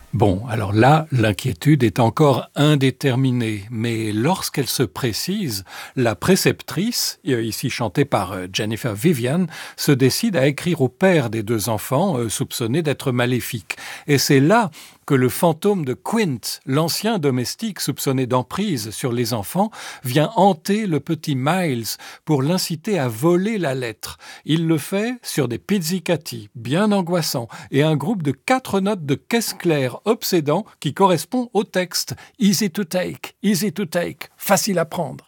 Bon, alors là, l'inquiétude est encore indéterminée, mais lorsqu'elle se précise, la préceptrice, ici chantée par Jennifer Vivian, se décide à écrire au père des deux enfants, soupçonnés d'être maléfiques. Et c'est là que le fantôme de Quint, l'ancien domestique soupçonné d'emprise sur les enfants, vient hanter le petit Miles pour l'inciter à voler la lettre. Il le fait sur des pizzicati bien angoissants et un groupe de 4 notes de caisse claire obsédant qui correspond au texte. Easy to take, facile à prendre.